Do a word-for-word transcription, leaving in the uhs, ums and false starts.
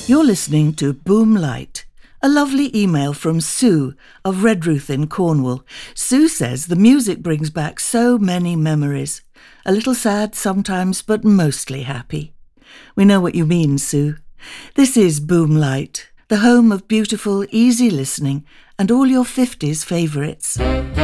You're listening to Boom Light, a lovely email from Sue of Redruth in Cornwall. Sue says the music brings back so many memories. A little sad sometimes, but mostly happy. We know what you mean, Sue. This is Boom Light, the home of beautiful, easy listening and all your fifties favourites.